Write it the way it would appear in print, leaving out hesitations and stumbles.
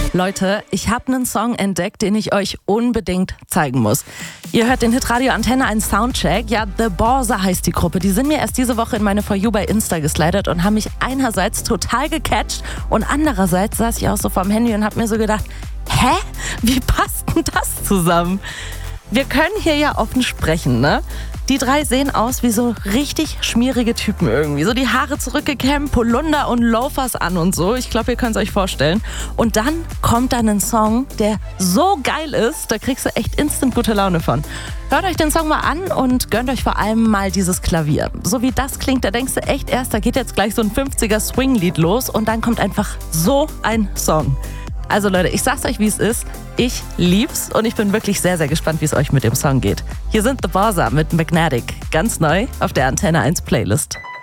Leute, ich habe einen Song entdeckt, den ich euch unbedingt zeigen muss. Ihr hört den Hitradio Antenne 1 Soundcheck. Ja, The Borsa heißt die Gruppe. Die sind mir erst diese Woche in meine For You bei Insta geslidet und haben mich einerseits total gecatcht und andererseits saß ich auch so vorm Handy und habe mir so gedacht, hä? Wie passt denn das zusammen? Wir können hier ja offen sprechen, ne? Die drei sehen aus wie so richtig schmierige Typen irgendwie. So die Haare zurückgekämmt, Polunder und Loafers an und so. Ich glaube, ihr könnt es euch vorstellen. Und dann kommt dann ein Song, der so geil ist, da kriegst du echt instant gute Laune von. Hört euch den Song mal an und gönnt euch vor allem mal dieses Klavier. So wie das klingt, da denkst du echt erst, da geht jetzt gleich so ein 50er Swing-Lied los und dann kommt einfach so ein Song. Also Leute, ich sag's euch, wie es ist. Ich lieb's und ich bin wirklich sehr, sehr gespannt, wie es euch mit dem Song geht. Hier sind The Borsa mit Magnetic. Ganz neu auf der Antenne 1 Playlist.